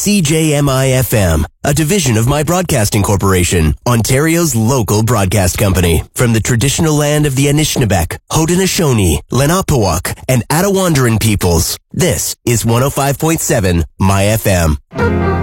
CJMI-FM, a division of My Broadcasting Corporation, Ontario's local broadcast company. From the traditional land of the Anishinaabeg, Haudenosaunee, Lenapehouk, and Attawandaron peoples, this is 105.7 My FM.